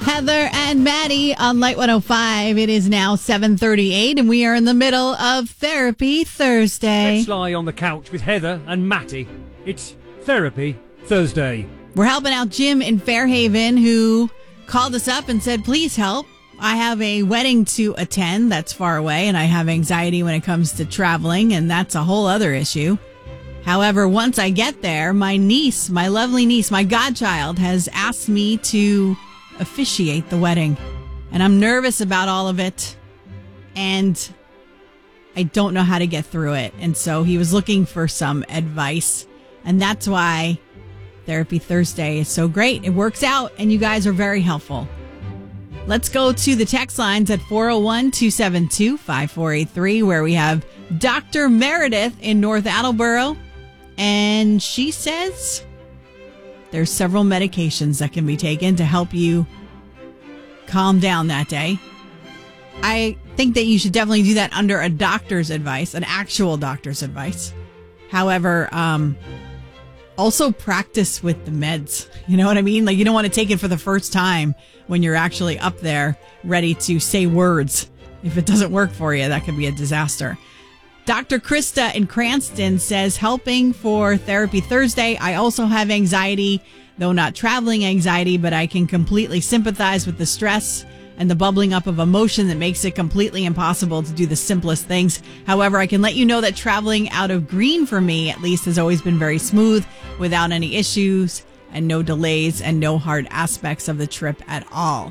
Heather and Maddie on Light 105. It is now 7:38, and we are in the middle of Therapy Thursday. Let's lie on the couch with Heather and Matty. It's Therapy Thursday. We're helping out Jim in Fairhaven, who called us up and said, please help. I have a wedding to attend that's far away, and I have anxiety when it comes to traveling, and that's a whole other issue. However, once I get there, my niece, my lovely niece, my godchild, has asked me to officiate the wedding. And I'm nervous about all of it. And I don't know how to get through it. And so he was looking for some advice. And that's why Therapy Thursday is so great. It works out, and you guys are very helpful. Let's go to the text lines at 401-272-5483, where we have Dr. Meredith in North Attleboro. And she says there's several medications that can be taken to help you calm down that day. I think that you should definitely do that under a doctor's advice, an actual doctor's advice. However, also practice with the meds. You know what I mean? Like, you don't want to take it for the first time when you're actually up there ready to say words. If it doesn't work for you, that could be a disaster. Dr. Krista in Cranston says, helping for Therapy Thursday. I also have anxiety, though not traveling anxiety, but I can completely sympathize with the stress and the bubbling up of emotion that makes it completely impossible to do the simplest things. However, I can let you know that traveling out of Green for me, at least, has always been very smooth without any issues and no delays and no hard aspects of the trip at all.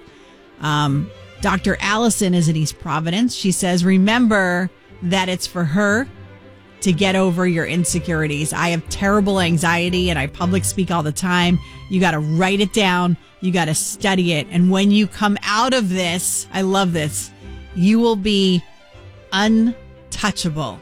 Dr. Allison is in East Providence. She says, remember that it's for her to get over your insecurities. I have terrible anxiety and I public speak all the time. You got to write it down. You got to study it. And when you come out of this, I love this, you will be untouchable.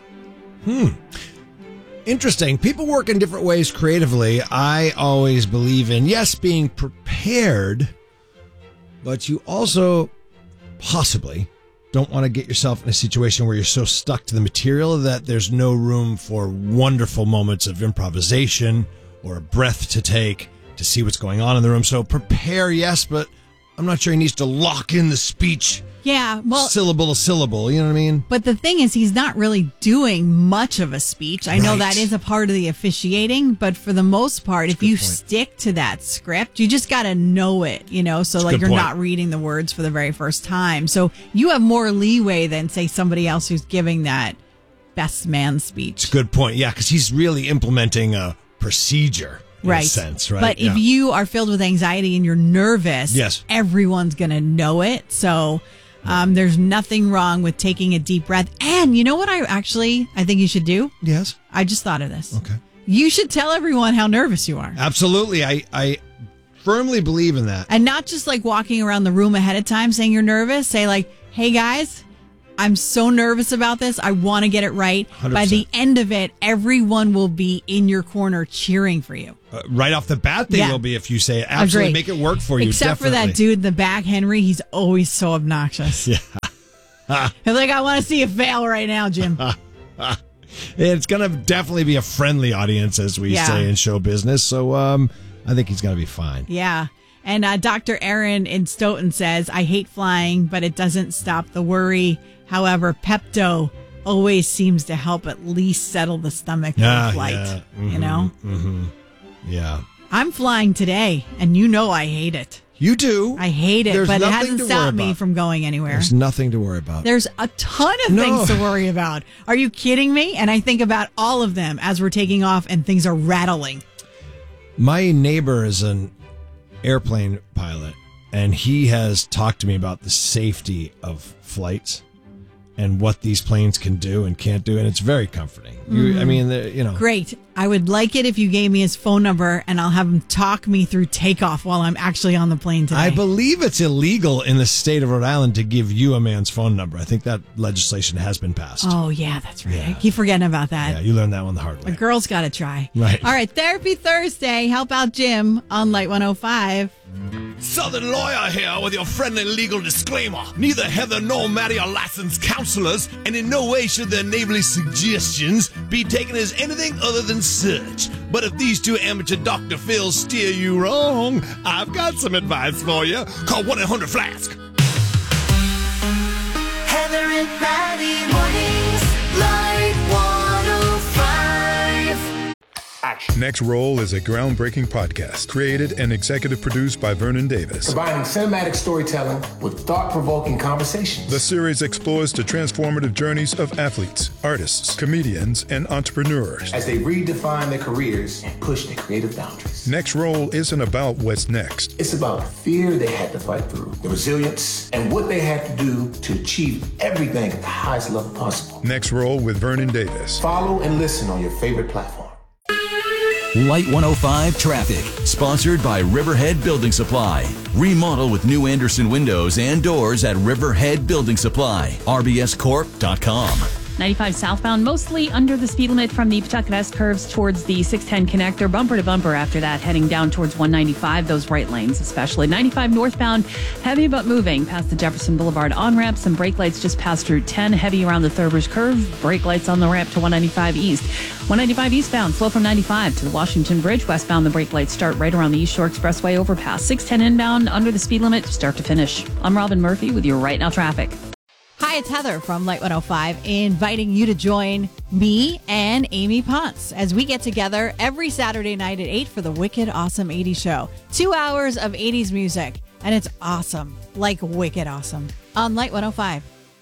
Interesting. People work in different ways creatively. I always believe in, yes, being prepared, but you also possibly don't want to get yourself in a situation where you're so stuck to the material that there's no room for wonderful moments of improvisation or a breath to take to see what's going on in the room. So prepare, yes, but I'm not sure he needs to lock in the speech. Yeah, well, syllable to syllable, you know what I mean? But the thing is, he's not really doing much of a speech. I know Right. that is a part of the officiating, but for the most part, if you stick to that script, you just got to know it, you know? So, That's a like, good you're point. not reading the words for the very first time. So you have more leeway than, say, somebody else who's giving that best man speech. Good point. Yeah, because he's really implementing a procedure in Right. a sense, right? But if you are filled with anxiety and you're nervous, Yes. everyone's going to know it. So there's nothing wrong with taking a deep breath. And you know what I think you should do? Yes. I just thought of this. Okay. You should tell everyone how nervous you are. Absolutely. I firmly believe in that. And not just like walking around the room ahead of time saying you're nervous. Say like, hey guys, I'm so nervous about this. I want to get it right. 100%. By the end of it, everyone will be in your corner cheering for you. Right off the bat, they Yeah. will be if you say absolutely Agree. make it work for you. Except for that dude in the back, Henry. He's always so obnoxious. Yeah. He's like, I want to see you fail right now, Jim. It's going to definitely be a friendly audience, as we Yeah. say in show business. So I think he's going to be fine. Yeah. And Dr. Aaron in Stoughton says, I hate flying, but it doesn't stop the worry. However, Pepto always seems to help at least settle the stomach for a flight. Yeah. You know? Mm-hmm. Yeah. I'm flying today, and you know I hate it. You do. I hate it, There's but it nothing hasn't to stopped worry me about. from going anywhere. There's nothing to worry about. There's a ton of things to worry about. Are you kidding me? And I think about all of them as we're taking off and things are rattling. My neighbor is an airplane pilot, and he has talked to me about the safety of flights and what these planes can do and can't do, and it's very comforting. I mean, you know. Great. I would like it if you gave me his phone number, and I'll have him talk me through takeoff while I'm actually on the plane today. I believe it's illegal in the state of Rhode Island to give you a man's phone number. I think that legislation has been passed. Oh, yeah, that's right. Yeah. I keep forgetting about that. Yeah, you learned that one the hard way. A girl's got to try. Right. All right, Therapy Thursday. Help out Jim on Light 105. Southern Lawyer here with your friendly legal disclaimer. Neither Heather nor Maddie are licensed counselors, and in no way should their neighborly suggestions be taken as anything other than such. But if these two amateur Dr. Phils steer you wrong, I've got some advice for you. Call 1-800-FLASK. Heather and Maddie mornings, Light 105. Action. Next Roll is a groundbreaking podcast created and executive produced by Vernon Davis. Combining cinematic storytelling with thought-provoking conversations. The series explores the transformative journeys of athletes, artists, comedians, and entrepreneurs as they redefine their careers and push their creative boundaries. Next Roll isn't about what's next. It's about the fear they had to fight through, the resilience, and what they had to do to achieve everything at the highest level possible. Next Roll with Vernon Davis. Follow and listen on your favorite platform. Light 105 Traffic, sponsored by Riverhead Building Supply. Remodel with new Anderson windows and doors at Riverhead Building Supply. RBScorp.com. 95 southbound, mostly under the speed limit from the Pawtucket S curves towards the 610 connector. Bumper to bumper after that, heading down towards 195, those right lanes especially. 95 northbound, heavy but moving past the Jefferson Boulevard on-ramp. Some brake lights just past Route 10, heavy around the Thurber's curve. Brake lights on the ramp to 195 east. 195 eastbound, slow from 95 to the Washington Bridge. Westbound, the brake lights start right around the East Shore Expressway overpass. 610 inbound, under the speed limit, start to finish. I'm Robin Murphy with your Right Now Traffic. Hi, it's Heather from Light 105, inviting you to join me and Amy Ponce as we get together every Saturday night at 8 for the Wicked Awesome 80s show. 2 hours of 80s music, and it's awesome, like wicked awesome, on Light 105.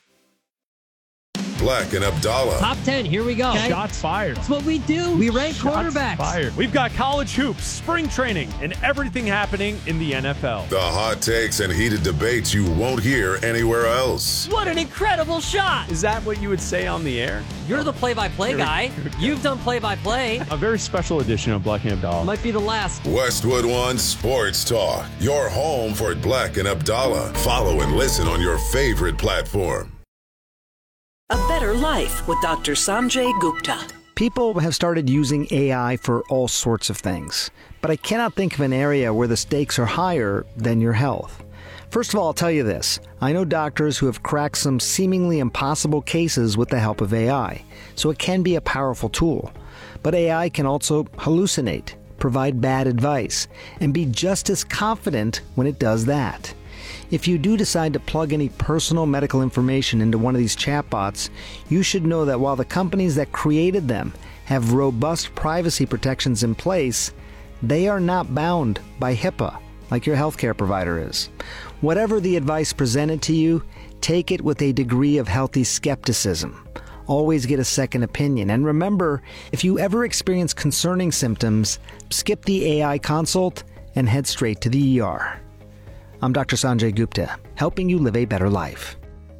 Black and Abdallah. Top 10, here we go. Okay. Shots fired. That's what we do. We rank quarterbacks. Fired. We've got college hoops, spring training, and everything happening in the NFL. The hot takes and heated debates you won't hear anywhere else. What an incredible shot! Is that what you would say on the air? You're the play-by-play guy. You've done play-by-play. A very special edition of Black and Abdallah. Might be the last. Westwood One Sports Talk. Your home for Black and Abdallah. Follow and listen on your favorite platform. A Better Life with Dr. Sanjay Gupta. People have started using AI for all sorts of things, but I cannot think of an area where the stakes are higher than your health. First of all, I'll tell you this. I know doctors who have cracked some seemingly impossible cases with the help of AI, so it can be a powerful tool. But AI can also hallucinate, provide bad advice, and be just as confident when it does that. If you do decide to plug any personal medical information into one of these chatbots, you should know that while the companies that created them have robust privacy protections in place, they are not bound by HIPAA like your healthcare provider is. Whatever the advice presented to you, take it with a degree of healthy skepticism. Always get a second opinion. And remember, if you ever experience concerning symptoms, skip the AI consult and head straight to the ER. I'm Dr. Sanjay Gupta, helping you live a better life.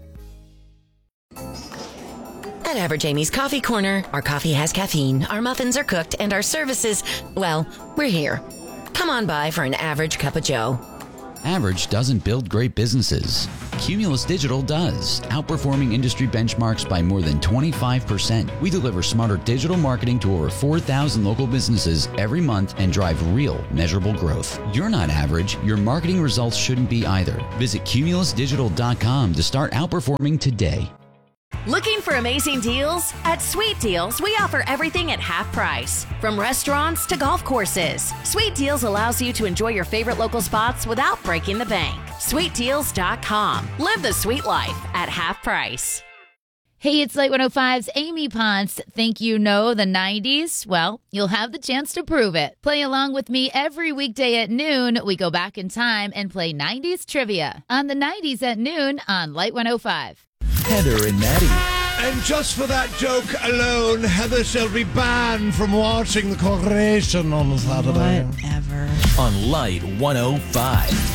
At Average Amy's Coffee Corner, our coffee has caffeine, our muffins are cooked, and our services, well, we're here. Come on by for an average cup of joe. Average doesn't build great businesses. Cumulus Digital does, outperforming industry benchmarks by more than 25%. We deliver smarter digital marketing to over 4,000 local businesses every month and drive real, measurable growth. You're not average. Your marketing results shouldn't be either. Visit cumulusdigital.com to start outperforming today. Looking for amazing deals? At Sweet Deals, we offer everything at half price. From restaurants to golf courses, Sweet Deals allows you to enjoy your favorite local spots without breaking the bank. SweetDeals.com. Live the sweet life at half price. Hey, it's Light 105's Amy Ponce. Think you know the 90s? Well, you'll have the chance to prove it. Play along with me every weekday at noon. We go back in time and play 90s trivia on the 90s at noon on Light 105. Heather and Maddie. And just for that joke alone, Heather shall be banned from watching the coronation on Saturday. Whatever. On Light 105.